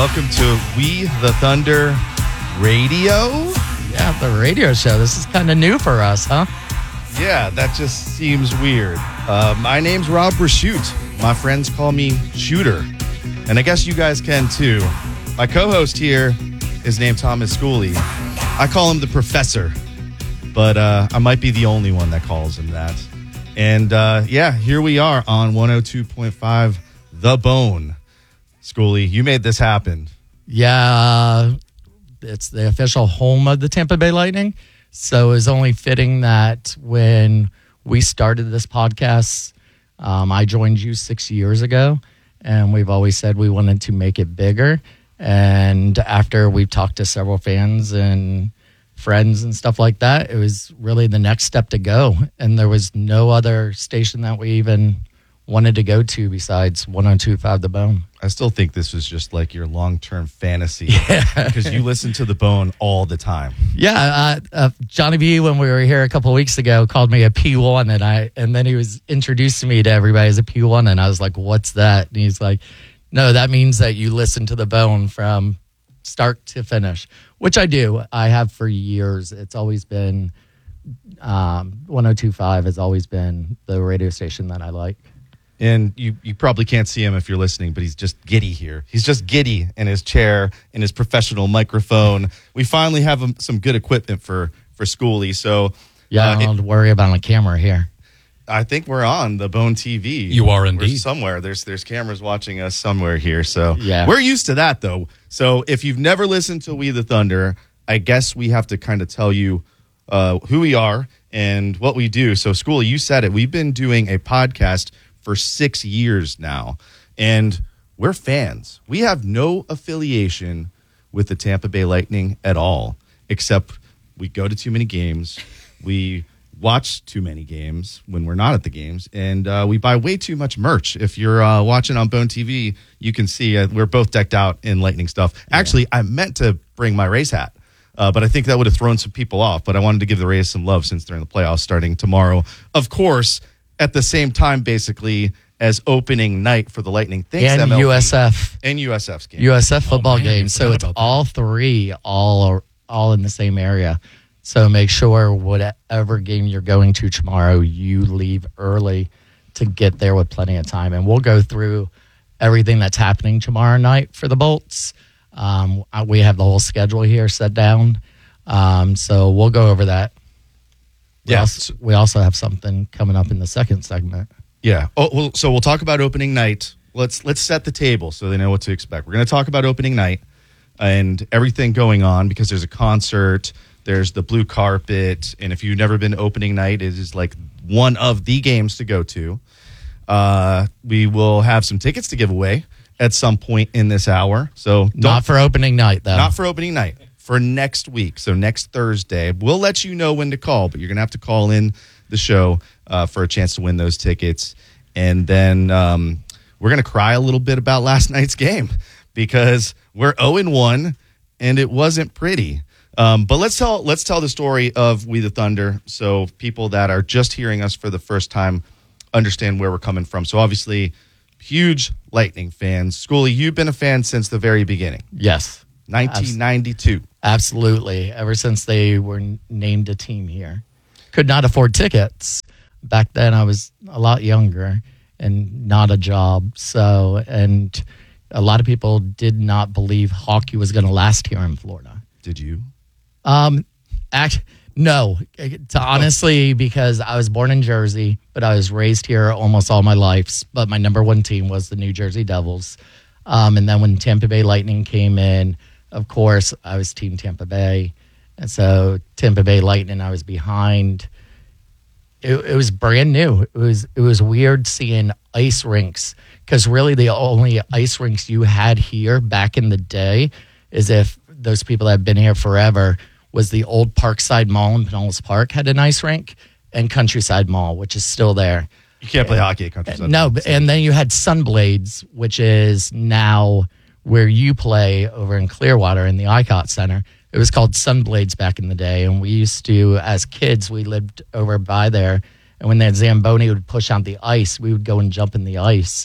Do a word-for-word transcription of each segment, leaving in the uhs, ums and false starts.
welcome to We the Thunder Radio. Yeah, the radio show. This is kind of new for us, huh? Yeah, that just seems weird. Uh, my name's Rob Rashoot. My friends call me Shooter. And I guess you guys can too. My co-host here is named Thomas Schooley. I call him the Professor, but uh, I might be the only one that calls him that. And uh, yeah, here we are on one oh two point five The Bone. Schooley, you made this happen. Yeah, it's the official home of the Tampa Bay Lightning. So it was only fitting that when we started this podcast, um, I joined you six years ago, and we've always said we wanted to make it bigger. And after we've talked to several fans and friends and stuff like that, it was really the next step to go. And there was no other station that we even wanted to go to besides one oh two point five The Bone. I still think this was just like your long-term fantasy yeah. because you listen to The Bone all the time. Yeah, uh, uh, Johnny B, when we were here a couple of weeks ago, called me a P one, and I and then he was introducing me to everybody as a P one, and I was like, what's that? And he's like, no, that means that you listen to The Bone from start to finish, which I do. I have for years. It's always been, um, one oh two point five has always been the radio station that I like. And you, you probably can't see him if you're listening, but he's just giddy here. He's just giddy in his chair, in his professional microphone. We finally have um, some good equipment for, for Schooley. So yeah, uh, I don't it, worry about a camera here. I think we're on the Bone T V. You are indeed. We're somewhere. There's there's cameras watching us somewhere here. So yeah. We're used to that, though. So if you've never listened to We the Thunder, I guess we have to kind of tell you uh, who we are and what we do. So Schooley, you said it. We've been doing a podcast for six years now, and we're fans. We have no affiliation with the Tampa Bay Lightning at all, except we go to too many games, we watch too many games when we're not at the games, and uh, we buy way too much merch. If you're uh, watching on Bone T V, you can see uh, we're both decked out in Lightning stuff. Yeah. Actually, I meant to bring my Rays hat, uh, but I think that would have thrown some people off, but I wanted to give the Rays some love since they're in the playoffs starting tomorrow. Of course, at the same time, basically, as opening night for the Lightning. Thanks, and M L B. U S F. And U S F's game. U S F football oh, man, game. So it's all three, all are, all in the same area. So make sure whatever game you're going to tomorrow, you leave early to get there with plenty of time. And we'll go through everything that's happening tomorrow night for the Bolts. Um, we have the whole schedule here set down. Um, so we'll go over that. We, yeah. also, we also have something coming up in the second segment. Yeah. Oh, well, so we'll talk about opening night. Let's let's set the table so they know what to expect. We're going to talk about opening night and everything going on because there's a concert, there's the blue carpet, and if you've never been to opening night, it is like one of the games to go to. Uh, we will have some tickets to give away at some point in this hour. So not for opening night, though. Not for opening night. For next week, so next Thursday. We'll let you know when to call, but you're going to have to call in the show uh, for a chance to win those tickets. And then um, we're going to cry a little bit about last night's game because we're oh and one, and it wasn't pretty. Um, but let's tell let's tell the story of We the Thunder so people that are just hearing us for the first time understand where we're coming from. So obviously, huge Lightning fans. Schooley, you've been a fan since the very beginning. Yes. nineteen ninety-two. Absolutely. Ever since they were named a team here. Could not afford tickets. Back then I was a lot younger and not a job. So, and a lot of people did not believe hockey was going to last here in Florida. Did you? Um, act, no, to honestly, because I was born in Jersey, but I was raised here almost all my life. But my number one team was the New Jersey Devils. Um, and then when Tampa Bay Lightning came in, of course, I was Team Tampa Bay. And so Tampa Bay Lightning, I was behind. It, it was brand new. It was it was weird seeing ice rinks because really the only ice rinks you had here back in the day is if those people that have been here forever was the old Parkside Mall in Pinellas Park had an ice rink and Countryside Mall, which is still there. You can't play and, hockey at Countryside No, Mall. and then you had Sunblades, which is now where you play over in Clearwater in the I C O T Center. It was called Sunblades back in the day, and we used to, as kids, we lived over by there, and when that Zamboni would push out the ice, we would go and jump in the ice.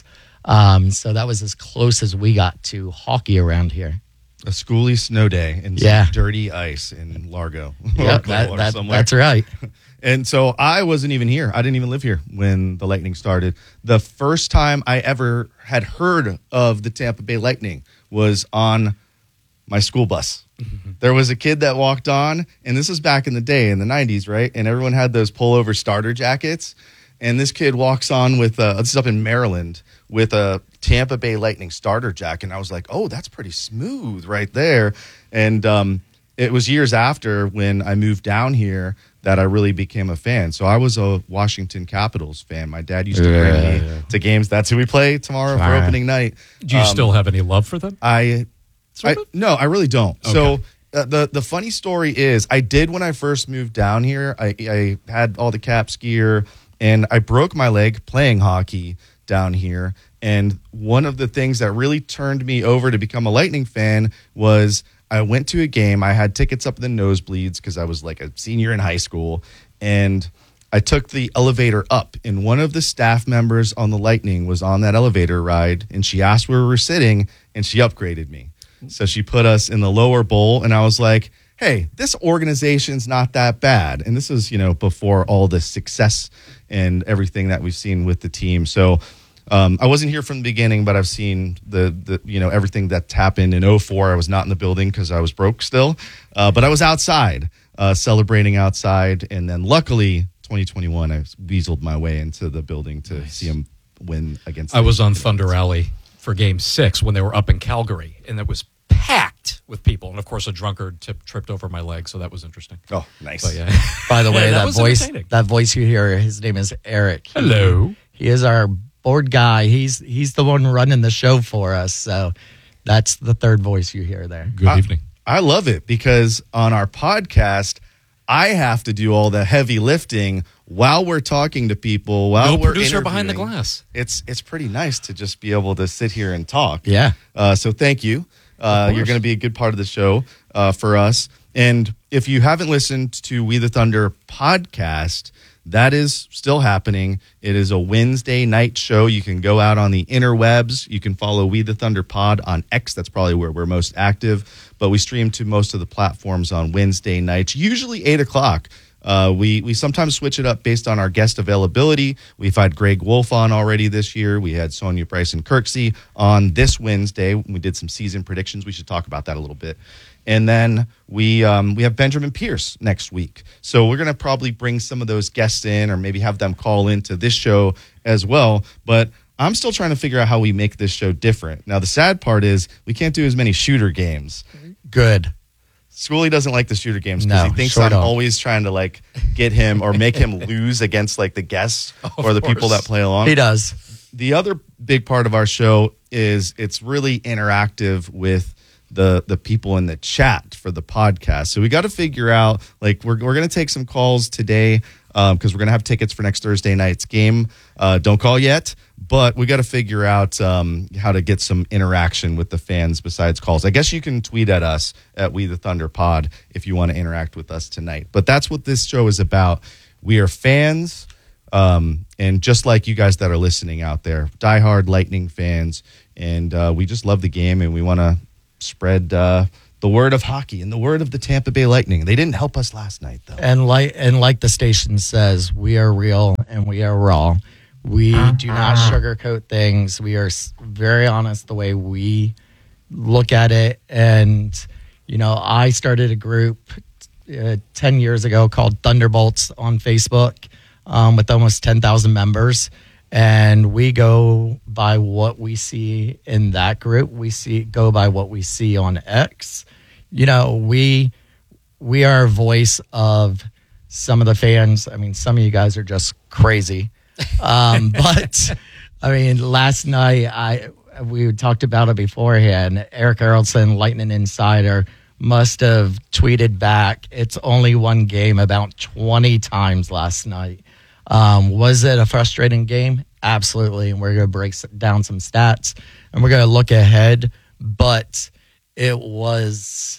Um, so that was as close as we got to hockey around here. A schooly snow day and some Yeah. dirty ice in Largo. Yeah, Or that, Clearwater that, somewhere. that's right. And so I wasn't even here. I didn't even live here when the Lightning started. The first time I ever had heard of the Tampa Bay Lightning was on my school bus. Mm-hmm. There was a kid that walked on, and this was back in the day in the nineties, right? And everyone had those pullover starter jackets. And this kid walks on with, uh, this is up in Maryland, with a Tampa Bay Lightning starter jacket. And I was like, oh, that's pretty smooth right there. And um, it was years after when I moved down here that I really became a fan. So I was a Washington Capitals fan. My dad used to bring Yeah, me yeah. to games. That's who we play tomorrow Tomorrow. for opening night. Do you Um, still have any love for them? I, Sort I of? no, I really don't. Okay. So uh, the the funny story is, I did when I first moved down here. I I had all the Caps gear, and I broke my leg playing hockey down here. And one of the things that really turned me over to become a Lightning fan was I went to a game. I had tickets up in the nosebleeds because I was like a senior in high school, and I took the elevator up, and one of the staff members on the Lightning was on that elevator ride, and she asked where we were sitting, and she upgraded me. So she put us in the lower bowl, and I was like, hey, this organization's not that bad. And this is, you know, before all the success and everything that we've seen with the team. So um, I wasn't here from the beginning, but I've seen the, the you know, everything that's happened in oh four. I was not in the building because I was broke still, uh, but I was outside uh, celebrating outside. And then luckily, twenty twenty-one, I weaseled my way into the building to nice. see him win against I the was on Canadiens. Thunder Alley for game six when they were up in Calgary, and it was packed with people. And of course, a drunkard tip, tripped over my leg, so that was interesting. Oh, nice. But yeah. By the way, Yeah, that that, was voice entertaining. that voice you hear, his name is Eric. He- Hello. He is our board guy. He's he's the one running the show for us. So that's the third voice you hear there. Good I- evening. I love it because on our podcast, I have to do all the heavy lifting while we're talking to people, while No we're producer behind the interviewing. glass. It's it's pretty nice to just be able to sit here and talk. Yeah. Uh, so thank you. Uh, you're going to be a good part of the show uh, for us. And if you haven't listened to We the Thunder podcast, that is still happening. It is a Wednesday night show. You can go out on the interwebs. You can follow We the Thunder Pod on X. That's probably where we're most active. But we stream to most of the platforms on Wednesday nights, usually eight o'clock. Uh, we we sometimes switch it up based on our guest availability. We've had Greg Wolf on already this year. We had Sonia Bryson Kirksey on this Wednesday. We did some season predictions. We should talk about that a little bit. And then we um, we have Benjamin Pierce next week. So we're going to probably bring some of those guests in, or maybe have them call into this show as well. But I'm still trying to figure out how we make this show different. Now, the sad part is we can't do as many shooter games. Good. Schoolie doesn't like the shooter games because No, he thinks sure I'm don't. always trying to like get him or make him lose against like the guests or the people course. that play along. He does. The other big part of our show is it's really interactive with the the people in the chat for the podcast. So we got to figure out, like, we're we're gonna take some calls today because we're gonna have tickets for next Thursday night's game. Uh, don't call yet, but we got to figure out um, how to get some interaction with the fans besides calls. I guess you can tweet at us at We the Thunder Pod if you want to interact with us tonight. But that's what this show is about. We are fans. Um, and just like you guys that are listening out there, diehard Lightning fans, and uh, we just love the game, and we want to spread uh, the word of hockey and the word of the Tampa Bay Lightning. They didn't help us last night, though. And like and like the station says, we are real and we are raw. We do not sugarcoat things. We are s- very honest the way we look at it. And you know, I started a group uh, ten years ago called Thunderbolts on Facebook um, with almost ten thousand members. And we go by what we see in that group. We see go by what we see on X. You know, we we are a voice of some of the fans. I mean, some of you guys are just crazy. Um, but I mean, last night I we talked about it beforehand. Eric Eraldson, Lightning Insider, must have tweeted back, "It's only one game," about twenty times last night. Um, was it a frustrating game? Absolutely. And we're going to break s- down some stats and we're going to look ahead. But it was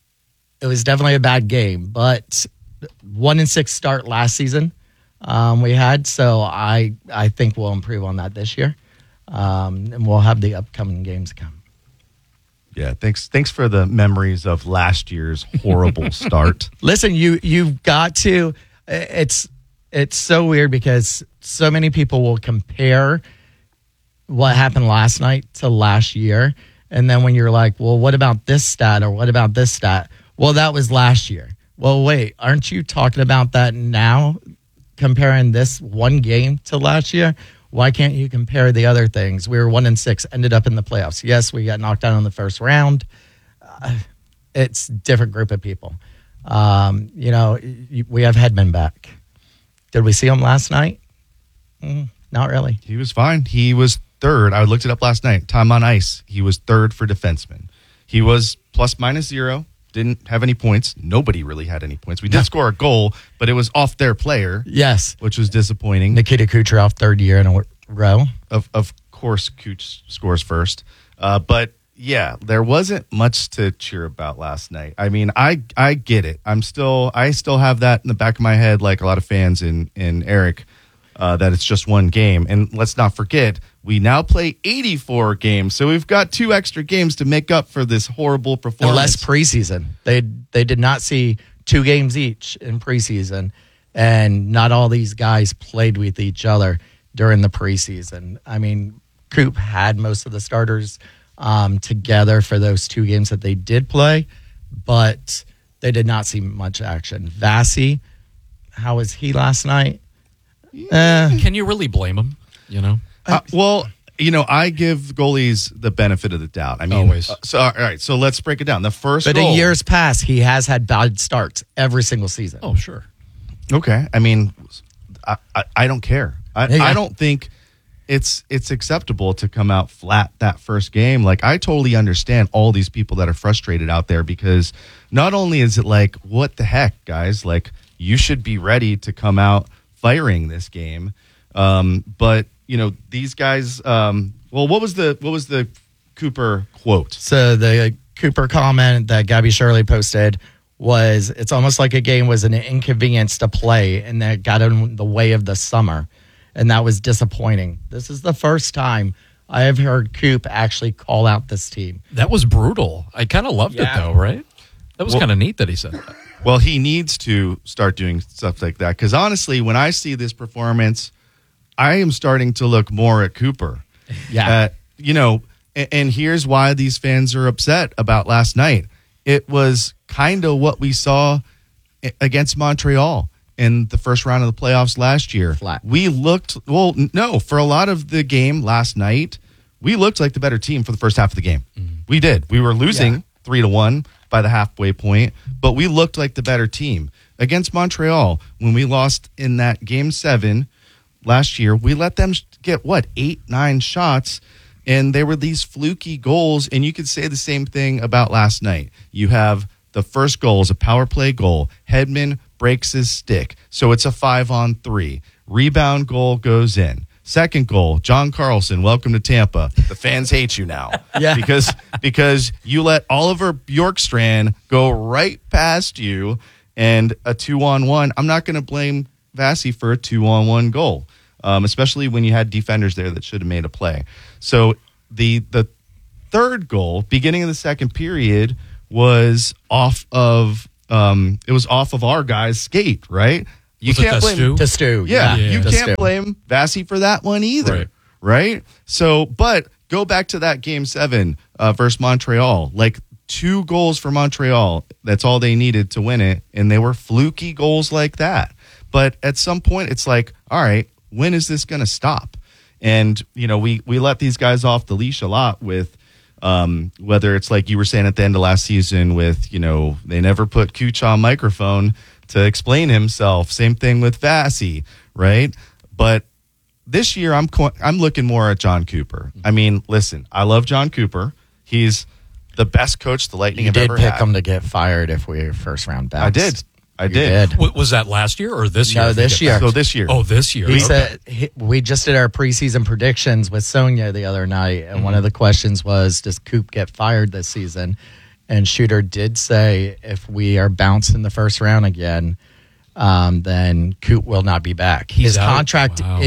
it was definitely a bad game. But one and six start last season um, we had. So I I think we'll improve on that this year. um, and we'll have the upcoming games come. Yeah, thanks. Thanks for the memories of last year's horrible start. Listen, you you've got to. It's it's so weird because so many people will compare what happened last night to last year, and then when you're like, well, what about this stat or what about this stat? Well, that was last year. Well, wait, aren't you talking about that now, comparing this one game to last year? Why can't you compare the other things? We were one and six, ended up in the playoffs. Yes, we got knocked out in the first round. Uh, it's a different group of people. Um, you know, we have Hedman back. Did we see him last night? Mm, not really. He was fine. He was third. I looked it up last night. Time on ice. He was third for defenseman. He was plus minus zero. Didn't have any points. Nobody really had any points. We did score a goal, but it was off their player. Yes. Which was disappointing. Nikita Kucherov, third year in a row. Of of course, Cooch scores first. Uh, but, yeah, there wasn't much to cheer about last night. I mean, I I get it. I'm still I still have that in the back of my head, like a lot of fans in, in Eric, uh, that it's just one game. And let's not forget, we now play eighty-four games, so we've got two extra games to make up for this horrible performance. And less preseason. They they did not see two games each in preseason, and not all these guys played with each other during the preseason. I mean, Coop had most of the starters um, together for those two games that they did play, but they did not see much action. Vasi, how was he last night? Uh, Can you really blame him? You know. Uh, well, you know, I give goalies the benefit of the doubt. I mean, Always. Uh, so all right, so let's break it down. The first, But goal, in years past, he has had bad starts every single season. Oh, sure. Okay, I mean, I, I, I don't care. I, Yeah. I don't think it's it's acceptable to come out flat that first game. Like, I totally understand all these people that are frustrated out there, because not only is it like, what the heck, guys? Like, you should be ready to come out firing this game, um, but you know, these guys. Um, well, what was the what was the Cooper quote? So the Cooper comment that Gabby Shirley posted was, it's almost like a game was an inconvenience to play and that got in the way of the summer. And that was disappointing. This is the first time I have heard Coop actually call out this team. That was brutal. I kind of loved Yeah. it, though, right? That was Well- kind of neat that he said that. Well, he needs to start doing stuff like that, because honestly, when I see this performance, I am starting to look more at Cooper. Yeah. Uh, you know, and, and here's why these fans are upset about last night. It was kind of what we saw i- against Montreal in the first round of the playoffs last year. Flat. We looked, well, n- no, for a lot of the game last night, we looked like the better team for the first half of the game. Mm-hmm. We did. We were losing Yeah. three to one by the halfway point, but we looked like the better team. Against Montreal, when we lost in that game seven last year, we let them get, what, eight, nine shots, and they were these fluky goals, and you could say the same thing about last night. You have the first goal is a power play goal. Hedman breaks his stick, so it's a five on three. Rebound goal goes in. Second goal, John Carlson, welcome to Tampa. The fans hate you now. Yeah. Because because you let Oliver Bjorkstrand go right past you, and a two-on-one. I'm not going to blame Vasi for a two-on-one goal, um, especially when you had defenders there that should have made a play. So the the third goal, beginning of the second period, was off of um, it was off of our guy's skate, right? You Was it can't the blame Stu? To Stu. yeah, Yeah. you To can't Stu. blame Vasi for that one either, Right. right? So, but go back to that game seven uh, versus Montreal. Like, two goals for Montreal. That's all they needed to win it, and they were fluky goals like that. But at some point, it's like, all right, when is this going to stop? And you know, we we let these guys off the leash a lot with. Um, whether it's like you were saying at the end of last season with, you know, they never put Cooch on microphone to explain himself. Same thing with Vasi, right? But this year I'm co- I'm looking more at John Cooper. I mean, listen, I love John Cooper. He's the best coach the Lightning You have did ever pick had. him to get fired if we were first round bounced. I did. I You did. did. W- Was that last year or this year? No, I think this it- year. So this year. Oh, this year. He Okay. said he, we just did our preseason predictions with Sonia the other night, and Mm-hmm. one of the questions was, "Does Coop get fired this season?" And Shooter did say, "If we are bounced in the first round again, um, then Coop will not be back. He's His out? contract Wow. is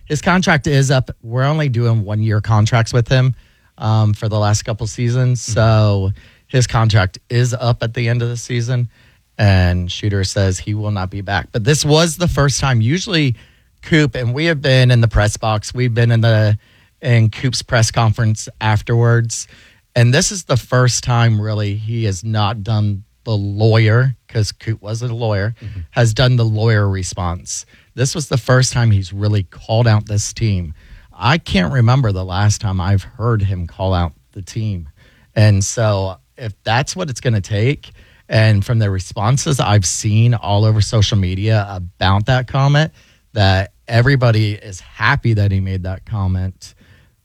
his contract is up. We're only doing one year contracts with him um, for the last couple seasons. Mm-hmm. So his contract is up at the end of the season. And Shooter says he will not be back. But this was the first time. Usually Coop, and we have been in the press box. We've been in the in Coop's press conference afterwards. And this is the first time really he has not done the lawyer, because Coop was a lawyer, mm-hmm. has done the lawyer response. This was the first time he's really called out this team. I can't remember the last time I've heard him call out the team. And so if that's what it's going to take, and from the responses I've seen all over social media about that comment, that everybody is happy that he made that comment,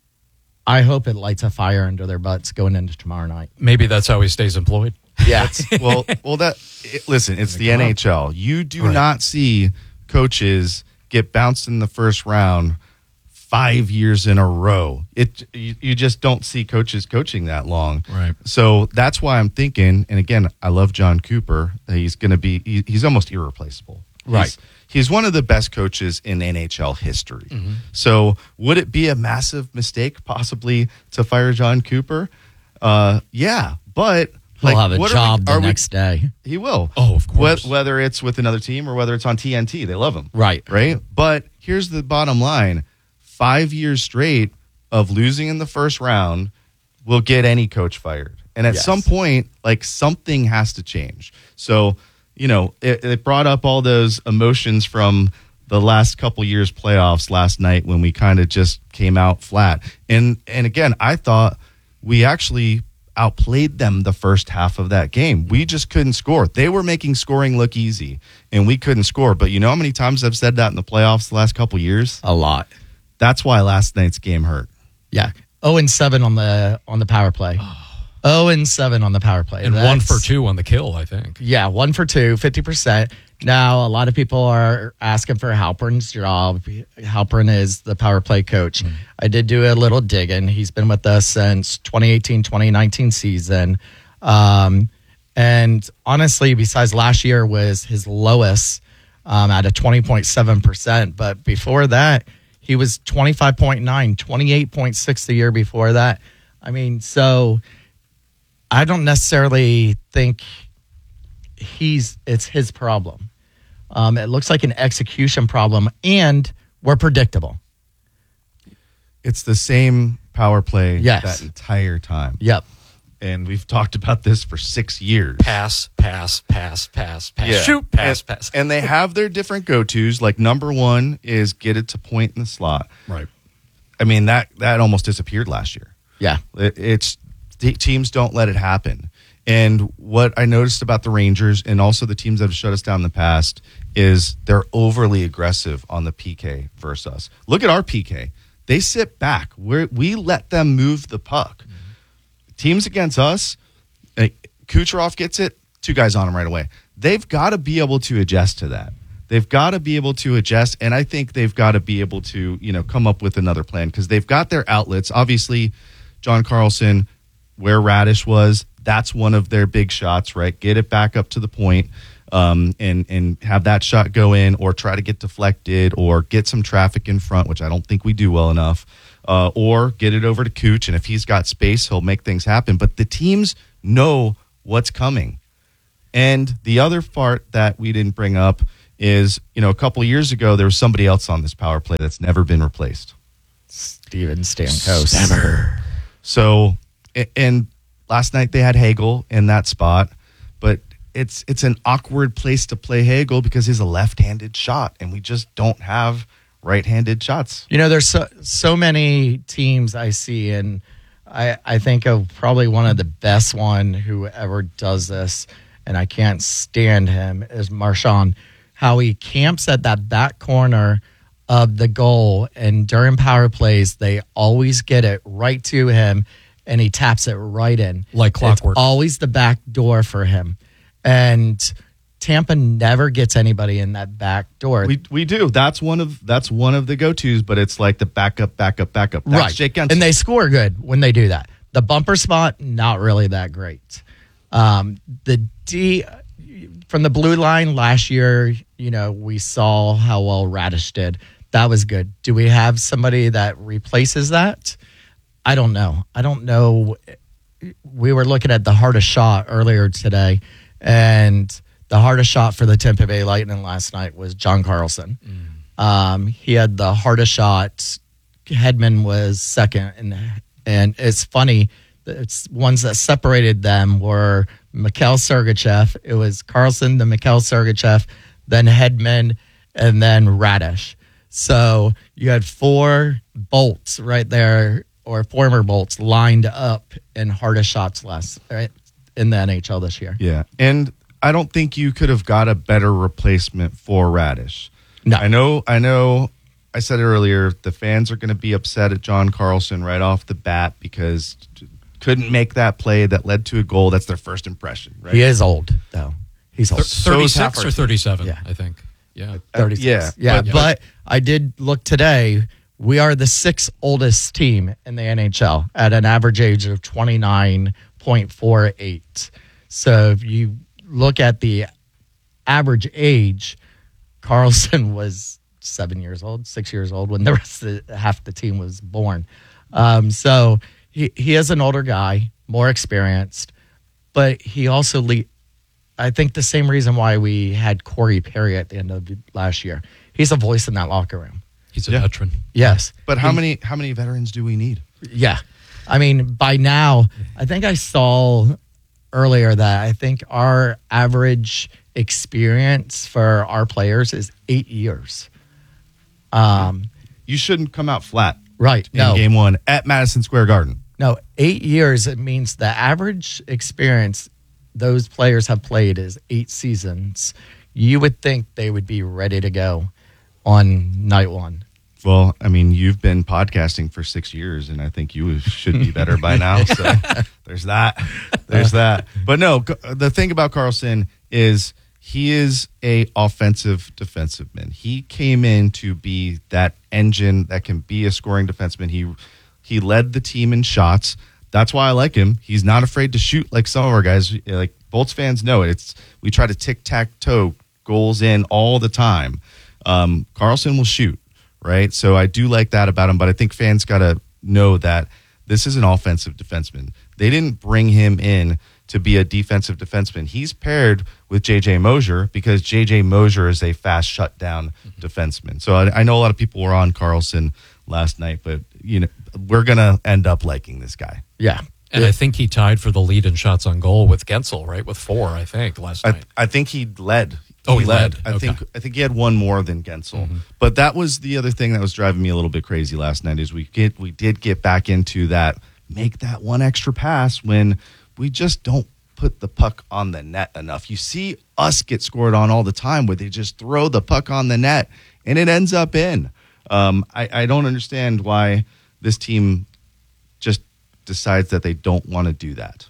I hope it lights a fire under their butts going into tomorrow night. Maybe that's how he stays employed. Yeah. well, well, that it, listen, it's the N H L. You do Right. not see coaches get bounced in the first round five years in a row. It you, you just don't see coaches coaching that long. Right. So that's why I'm thinking. And again, I love John Cooper. He's going to be. He, he's almost irreplaceable. Right. He's, he's one of the best coaches in N H L history. Mm-hmm. So would it be a massive mistake possibly to fire John Cooper? Uh, yeah, but. He'll Like, have a what are job we- the are we- next day. He will. Oh, of course. Whe- Whether it's with another team or whether it's on T N T, they love him. Right. Right. But here's the bottom line: five years straight of losing in the first round will get any coach fired. And at Yes. some point, like something has to change. So, you know, it, it brought up all those emotions from the last couple years playoffs last night when we kind of just came out flat. And and again, I thought we actually outplayed them the first half of that game. We just couldn't score. They were making scoring look easy, and we couldn't score. But you know how many times I've said that in the playoffs the last couple years? A lot. That's why last night's game hurt. Yeah. Oh and seven on the on the power play. Oh and seven on the power play. And one That's- for two on the kill, I think. Yeah, one for two, fifty percent. Now, a lot of people are asking for Halpern's job. Halpern is the power play coach. Mm-hmm. I did do a little digging. He's been with us since twenty eighteen twenty nineteen season. Um, and honestly, besides last year was his lowest um, at a twenty point seven percent. But before that, he was twenty-five point nine, twenty-eight point six the year before that. I mean, so I don't necessarily think he's it's his problem. Um, it looks like an execution problem, and we're predictable. It's the same power play Yes. that entire time. Yep. And we've talked about this for six years. Pass, pass, pass, pass, pass. Yeah. Shoot, pass, and, pass. And they have their different go-tos. Like number one is get it to point in the slot. Right. I mean, that, that almost disappeared last year. Yeah. It, it's the teams don't let it happen. And what I noticed about the Rangers and also the teams that have shut us down in the past is they're overly aggressive on the P K versus us. Look at our P K. They sit back. we we let them move the puck. Mm-hmm. Teams against us, uh, Kucherov gets it, two guys on him right away. They've got to be able to adjust to that. They've got to be able to adjust, and I think they've got to be able to, you know, come up with another plan because they've got their outlets. Obviously, John Carlson, where Radish was, that's one of their big shots, right? Get it back up to the point, um, and and have that shot go in, or try to get deflected, or get some traffic in front, which I don't think we do well enough, uh, or get it over to Cooch, and if he's got space, he'll make things happen. But the teams know what's coming. And the other part that we didn't bring up is, you know, a couple of years ago, there was somebody else on this power play that's never been replaced. Steven Stamkos. Never. So, a- and last night they had Hagel in that spot, but it's it's an awkward place to play Hagel because he's a left-handed shot, and we just don't have right-handed shots. You know, there's so, so many teams I see, and I, I think of probably one of the best one who ever does this, and I can't stand him, is Marchand. How he camps at that back corner of the goal, and during power plays, they always get it right to him, and he taps it right in. Like clockwork. It's always the back door for him. And Tampa never gets anybody in that back door. We we do. That's one of that's one of the go-tos, but it's like the backup, backup, backup. That's right. Jake Guentzel. And they score good when they do that. The bumper spot, not really that great. Um, the D from the blue line last year, you know, we saw how well Radish did. that was good. Do we have somebody that replaces that? I don't know. I don't know. We were looking at the hardest shot earlier today, and the hardest shot for the Tampa Bay Lightning last night was John Carlson. Mm. Um, he had the hardest shot. Hedman was second, and and it's funny. It's ones that separated them were Mikhail Sergachev. It was Carlson, then Mikhail Sergachev, then Hedman, and then Radish. So you had four bolts right there, or former bolts lined up in hardest shots less right, in the N H L this year. Yeah, and I don't think you could have got a better replacement for Radish. No, I know. I know. I said it earlier. The fans are going to be upset at John Carlson right off the bat because couldn't make that play that led to a goal. That's their first impression. Right? He is old, though. He's old. thirty-six or thirty-seven, yeah. I think. Yeah. thirty-six. Yeah. Yeah. But, but I did look today. We are the sixth oldest team in the N H L at an average age of twenty-nine point four eight. So if you look at the average age, Carlson was seven years old, six years old when the rest of the, half the team was born. Um, so he, he is an older guy, more experienced, but he also lead. I think the same reason why we had Corey Perry at the end of last year. He's a voice in that locker room. He's a Yeah. veteran. Yes. But how He's- many how many veterans do we need? Yeah. I mean, by now, I think I saw earlier that I think our average experience for our players is eight years. Um, You shouldn't come out flat right. in No, game one at Madison Square Garden. no, eight years, it means the average experience those players have played is eight seasons. You would think they would be ready to go on night one. Well, I mean, you've been podcasting for six years, and I think you should be better by now. So there's that. There's that. But no, the thing about Carlson is he is a offensive defenseman. He came in to be that engine that can be a scoring defenseman. He he led the team in shots. That's why I like him. He's not afraid to shoot like some of our guys. Like Bolts fans know it. It's we try to tic tac toe goals in all the time. Um, Carlson will shoot, right? So I do like that about him. But I think fans got to know that this is an offensive defenseman. They didn't bring him in to be a defensive defenseman. He's paired with J J Mosier because J J Mosier is a fast shutdown mm-hmm. defenseman. So I, I know a lot of people were on Carlson last night, but you know we're gonna end up liking this guy. Yeah. And I think he tied for the lead in shots on goal with Gensel, right? With four, I think, last I, night. I think he led. Oh, he led. I Okay. think I think he had one more than Gensel. Mm-hmm. But that was the other thing that was driving me a little bit crazy last night is we get we did get back into that make that one extra pass when we just don't put the puck on the net enough. You see us get scored on all the time where they just throw the puck on the net and it ends up in. Um, I, I don't understand why this team just decides that they don't want to do that.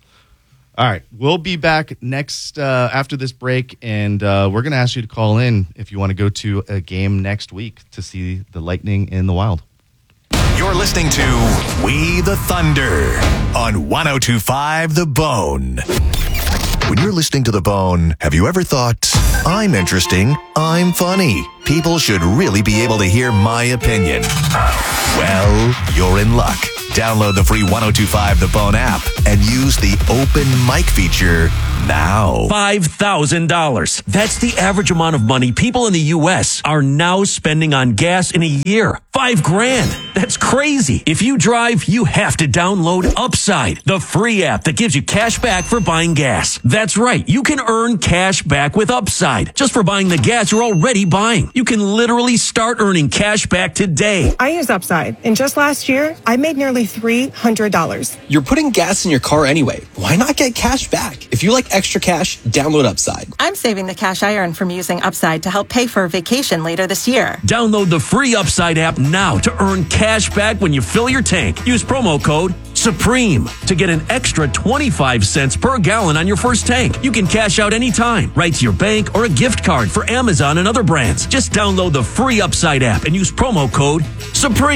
All right, we'll be back next uh, after this break, and uh, we're going to ask you to call in if you want to go to a game next week to see the Lightning in the Wild. You're listening to We the Thunder on one oh two point five The Bone. When you're listening to The Bone, have you ever thought, I'm interesting, I'm funny, people should really be able to hear my opinion? Well, you're in luck. Download the free one oh two point five The Bone app and use the open mic feature now. five thousand dollars. That's the average amount of money people in the U S are now spending on gas in a year. Five grand. That's crazy. If you drive, you have to download Upside, the free app that gives you cash back for buying gas. That's right. You can earn cash back with Upside just for buying the gas you're already buying. You can literally start earning cash back today. I use Upside, and just last year, I made nearly three hundred dollars. You're putting gas in your car anyway. Why not get cash back? If you like extra cash, download Upside. I'm saving the cash I earn from using Upside to help pay for a vacation later this year. Download the free Upside app now to earn cash back when you fill your tank. Use promo code SUPREME to get an extra twenty-five cents per gallon on your first tank. You can cash out anytime, right to your bank or a gift card for Amazon and other brands. Just download the free Upside app and use promo code SUPREME.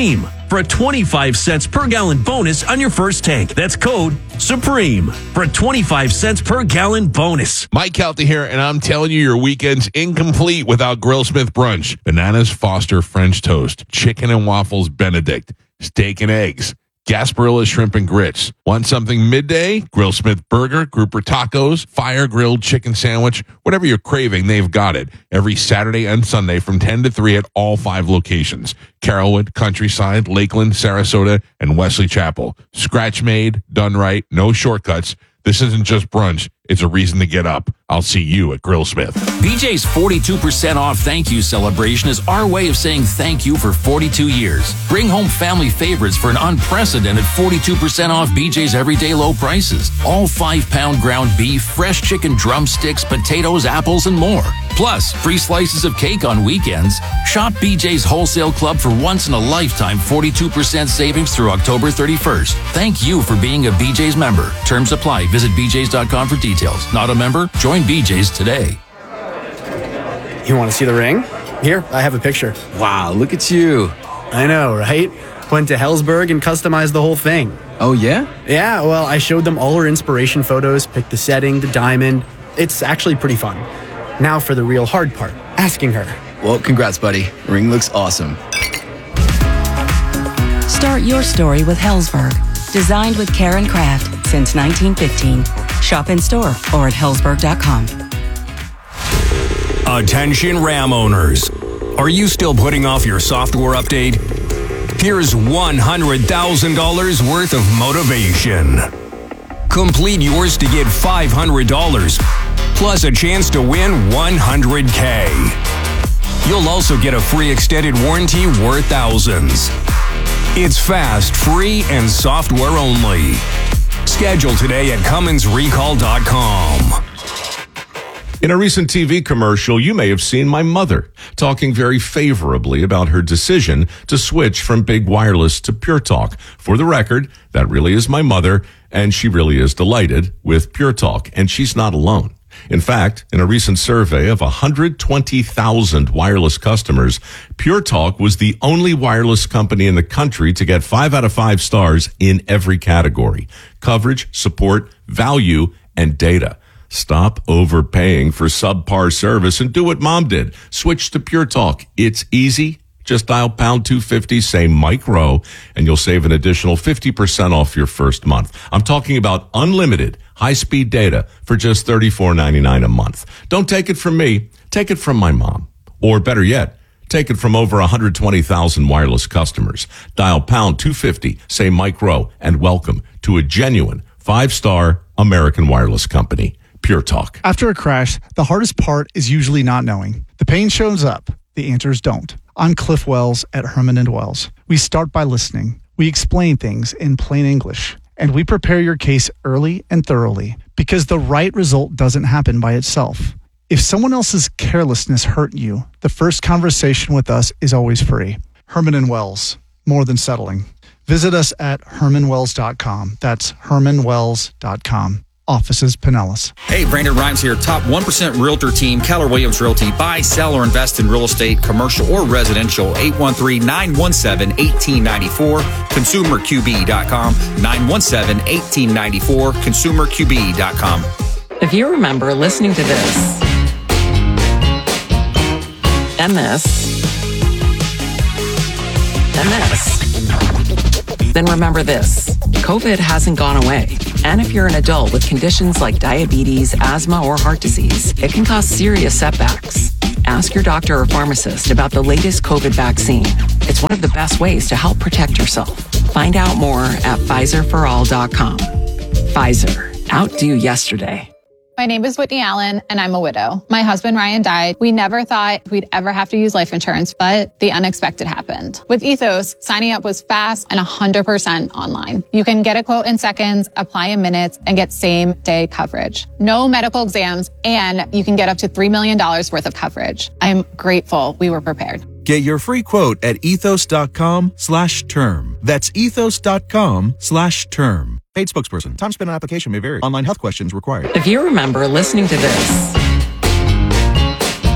for a twenty-five cents per gallon bonus on your first tank. That's code SUPREME for a twenty-five cents per gallon bonus. Mike Calta here, and I'm telling you, your weekend's incomplete without Grillsmith brunch. Bananas Foster French toast, chicken and waffles Benedict, steak and eggs, Gasparilla shrimp and grits. Want something midday? Grillsmith burger, grouper tacos, fire grilled chicken sandwich, whatever you're craving, they've got it. Every Saturday and Sunday from ten to three at all five locations. Carrollwood, Countryside, Lakeland, Sarasota, and Wesley Chapel. Scratch made, done right, no shortcuts. This isn't just brunch. It's a reason to get up. I'll see you at Grillsmith. B J's forty-two percent off thank you celebration is our way of saying thank you for forty-two years. Bring home family favorites for an unprecedented forty-two percent off B J's everyday low prices. All five-pound ground beef, fresh chicken drumsticks, potatoes, apples, and more. Plus, free slices of cake on weekends. Shop B J's Wholesale Club for once-in-a-lifetime forty-two percent savings through October thirty-first. Thank you for being a B J's member. Terms apply. Visit b j's dot com for details. Not a member? Join B J's today. You want to see the ring? Here, I have a picture. Wow, look at you. I know, right? Went to Helzberg and customized the whole thing. Oh, yeah? Yeah, well, I showed them all her inspiration photos, picked the setting, the diamond. It's actually pretty fun. Now for the real hard part, asking her. Well, congrats, buddy. Ring looks awesome. Start your story with Helzberg. Designed with care and craft since nineteen fifteen. Shop in store or at helzberg dot com. Attention Ram owners. Are you still putting off your software update? Here's one hundred thousand dollars worth of motivation. Complete yours to get five hundred dollars, plus a chance to win one hundred K. You'll also get a free extended warranty worth thousands. It's fast, free, and software only. Schedule today at cummins recall dot com. In a recent T V commercial, you may have seen my mother talking very favorably about her decision to switch from Big Wireless to Pure Talk. For the record, that really is my mother, and she really is delighted with Pure Talk, and she's not alone. In fact, in a recent survey of one hundred twenty thousand wireless customers, Pure Talk was the only wireless company in the country to get five out of five stars in every category: coverage, support, value, and data. Stop overpaying for subpar service and do what Mom did. Switch to Pure Talk. It's easy. Just dial pound two fifty, say Mike Rowe, and you'll save an additional fifty percent off your first month. I'm talking about unlimited high-speed data for just thirty-four ninety-nine a month. Don't take it from me. Take it from my mom. Or better yet, take it from over one hundred twenty thousand wireless customers. Dial pound two fifty, say Mike Rowe, and welcome to a genuine five-star American wireless company, Pure Talk. After a crash, the hardest part is usually not knowing. The pain shows up. The answers don't. I'm Cliff Wells at Herman and Wells. We start by listening. We explain things in plain English. And we prepare your case early and thoroughly, because the right result doesn't happen by itself. If someone else's carelessness hurt you, the first conversation with us is always free. Herman and Wells, more than settling. Visit us at herman wells dot com. That's herman wells dot com. Offices Pinellas. Hey, Brandon Rhymes here. Top one percent Realtor team, Keller Williams Realty. Buy, sell, or invest in real estate, commercial or residential. eight one three, nine one seven, one eight nine four. consumer q b dot com. nine one seven, one eight nine four. consumer q b dot com. If you remember listening to this, and this, and this, then remember this. COVID hasn't gone away. And if you're an adult with conditions like diabetes, asthma, or heart disease, it can cause serious setbacks. Ask your doctor or pharmacist about the latest COVID vaccine. It's one of the best ways to help protect yourself. Find out more at pfizer for all dot com. Pfizer. Outdo yesterday. My name is Whitney Allen, and I'm a widow. My husband, Ryan, died. We never thought we'd ever have to use life insurance, but the unexpected happened. With Ethos, signing up was fast and one hundred percent online. You can get a quote in seconds, apply in minutes, and get same-day coverage. No medical exams, and you can get up to three million dollars worth of coverage. I'm grateful we were prepared. Get your free quote at ethos.com slash term. That's ethos.com slash term. Paid spokesperson. Time spent on application may vary. Online health questions required. If you remember listening to this,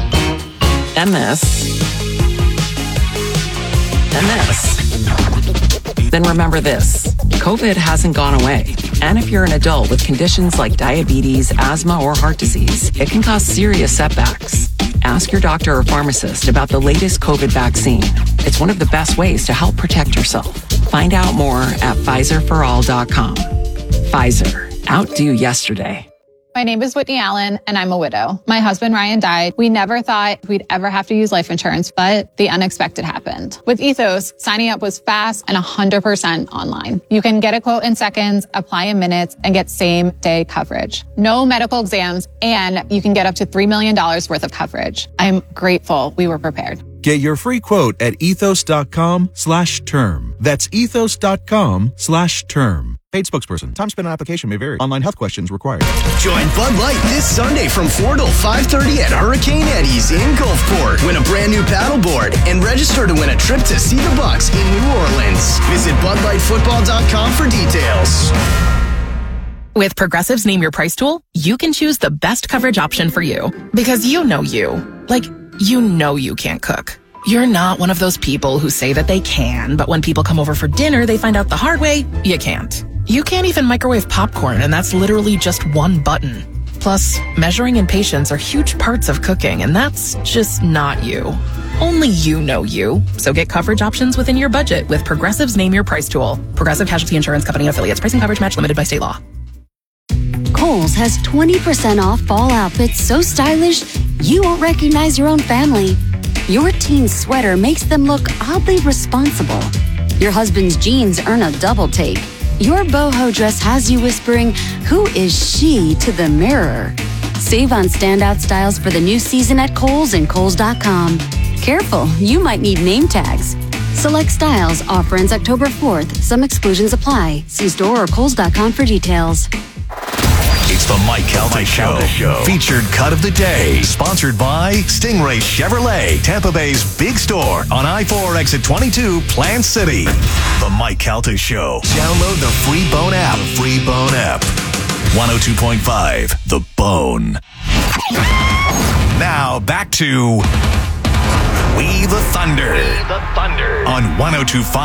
and this, and this, Then remember this, COVID hasn't gone away. And if you're an adult with conditions like diabetes, asthma, or heart disease, it can cause serious setbacks. Ask your doctor or pharmacist about the latest COVID vaccine. It's one of the best ways to help protect yourself. Find out more at Pfizer for all dot com. Pfizer, outdo yesterday. My name is Whitney Allen, and I'm a widow. My husband, Ryan, died. We never thought we'd ever have to use life insurance, but the unexpected happened. With Ethos, signing up was fast and one hundred percent online. You can get a quote in seconds, apply in minutes, and get same-day coverage. No medical exams, and you can get up to three million dollars worth of coverage. I'm grateful we were prepared. Get your free quote at ethos.com slash term. That's ethos.com slash term. Paid spokesperson. Time spent on application may vary. Online health questions required. Join Bud Light this Sunday from four till five thirty at Hurricane Eddie's in Gulfport. Win a brand new paddleboard and register to win a trip to see the Bucks in New Orleans. Visit bud light football dot com for details. With Progressive's Name Your Price tool, you can choose the best coverage option for you. Because you know you. Like, you know you can't cook. You're not one of those people who say that they can, but when people come over for dinner, they find out the hard way, you can't. You can't even microwave popcorn, and that's literally just one button. Plus, measuring and patience are huge parts of cooking, and that's just not you. Only you know you. So get coverage options within your budget with Progressive's Name Your Price tool. Progressive Casualty Insurance Company affiliates. Price and coverage match limited by state law. Kohl's has twenty percent off fall outfits so stylish you won't recognize your own family. Your teen's sweater makes them look oddly responsible. Your husband's jeans earn a double take. Your boho dress has you whispering, "Who is she?" to the mirror. Save on standout styles for the new season at Kohl's and Kohl's dot com. Careful, you might need name tags. Select styles. Offer ends October fourth. Some exclusions apply. See store or Kohl's dot com for details. It's the Mike Calta Show. Show. Featured cut of the day. Sponsored by Stingray Chevrolet, Tampa Bay's big store on I four exit twenty-two, Plant City. The Mike Calta Show. Download the free Bone app. The free Bone app. one oh two point five, The Bone. Now back to We the Thunder. We the Thunder. On one oh two point five